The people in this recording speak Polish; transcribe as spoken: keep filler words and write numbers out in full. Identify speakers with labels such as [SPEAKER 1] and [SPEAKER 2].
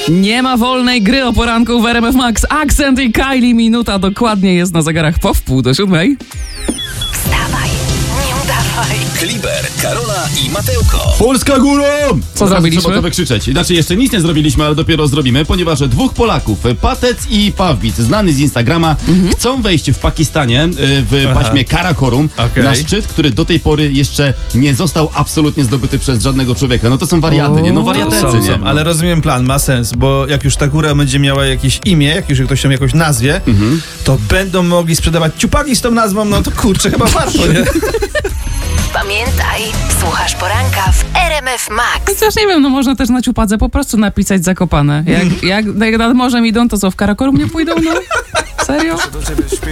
[SPEAKER 1] Nie ma wolnej gry o poranku w R M F Max. Accent i Kylie, minuta dokładnie jest na zegarach po wpół do siódmej.
[SPEAKER 2] Wstawaj, nie udawaj.
[SPEAKER 3] Kliber, Karola i Mateuko.
[SPEAKER 4] Polska górą!
[SPEAKER 1] Co zrobiliśmy?
[SPEAKER 4] Trzeba to wykrzyczeć. Znaczy jeszcze nic nie zrobiliśmy, ale dopiero zrobimy, ponieważ dwóch Polaków, Patec i Pawbic, znany z Instagrama, mhm. chcą wejść w Pakistanie w Aha. paśmie Karakorum
[SPEAKER 5] okay.
[SPEAKER 4] na szczyt, który do tej pory jeszcze nie został absolutnie zdobyty przez żadnego człowieka. No to są wariaty, nie? No wariatecy,
[SPEAKER 5] są,
[SPEAKER 4] nie?
[SPEAKER 5] są. Ale rozumiem plan, ma sens, bo jak już ta góra będzie miała jakieś imię, jak już ktoś tam jakoś nazwie, mhm. to będą mogli sprzedawać ciupaki z tą nazwą, no to kurczę, chyba warto, nie?
[SPEAKER 2] Pamiętaj, słuchasz poranka w R M F Max.
[SPEAKER 1] Chociaż nie wiem, no można też na ciupadze po prostu napisać Zakopane. Jak, jak, jak nad morzem idą, to co, w Karakorum nie pójdą, no? Serio?